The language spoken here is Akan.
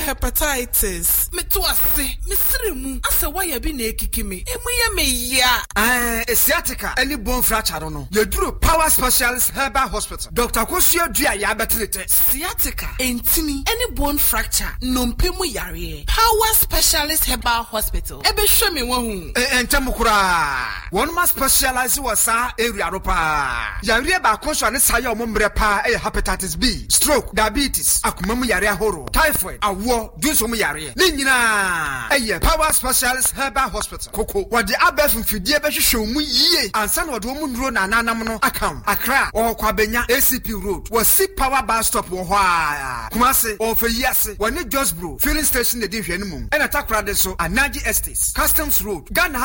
hepatitis. Me to ase, me siremu. Ase why bi na ekiki me. Emu ye me ya. Sciatica any bone fracture no. You do Power Specialist Herbal Hospital. Dr. Kosio Dua ya betrete. Sciatica, entini, any bone fracture, nompemu yare. Power Specialist Herbal Hospital. Ebe show me one. Entemukura. One must specialize was area ropa. Yare ba kosho ne sayo mumbre pa hepatitis B, stroke, diabetes, akumamu yare horo, typhoid, awo, dunsomu yare. Ni nyina Power Specialist Herbal Hospital. Koko, what the abbe from fidie be show mu yie. Ansa na do mu ndro na nanam no akam. Accra or Kwabenya ACP Road. Was see Power Bar Stop wo ho a. Kumase or for yase. Wani Josbro filling station de di hwenu mum. And attack so Anaji Estates, Customs Road, Ghana